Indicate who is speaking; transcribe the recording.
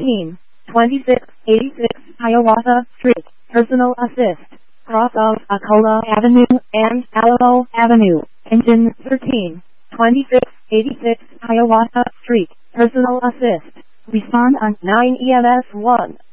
Speaker 1: 13, 2686 Hiawatha Street, Personal Assist, cross of Akola Avenue and Alamo Avenue, engine 13, 2686 Hiawatha Street, Personal Assist. Respond on 9 EMS 1.